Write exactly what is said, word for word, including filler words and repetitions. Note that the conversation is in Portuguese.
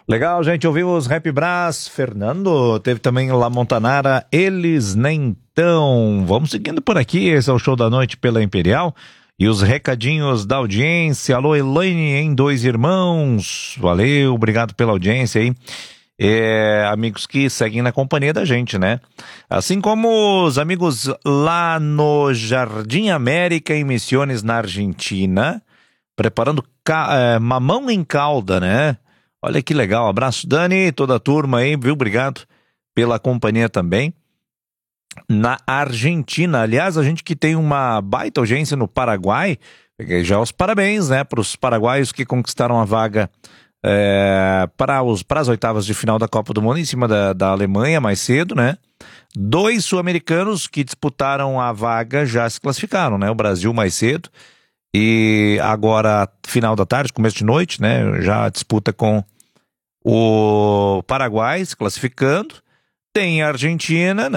Legal, gente, ouviu os Rap Brás, Fernando, teve também La Montanara, Eles Nem Tão. Vamos seguindo por aqui, esse é o Show da Noite pela Imperial. E os recadinhos da audiência. Alô, Elaine em Dois Irmãos. Valeu, obrigado pela audiência aí. É, amigos que seguem na companhia da gente, né? Assim como os amigos lá no Jardim América, em Misiones, na Argentina, preparando ca- é, mamão em calda, né? Olha que legal. Abraço, Dani, toda a turma aí, viu? Obrigado pela companhia também. Na Argentina, aliás, a gente que tem uma baita audiência no Paraguai, já os parabéns, né, para os paraguaios que conquistaram a vaga é, para, os, para as oitavas de final da Copa do Mundo em cima da, da Alemanha mais cedo, né? Dois sul-americanos que disputaram a vaga já se classificaram, né? O Brasil mais cedo e agora final da tarde, começo de noite, né? Já disputa com o Paraguai se classificando. Tem a Argentina, né?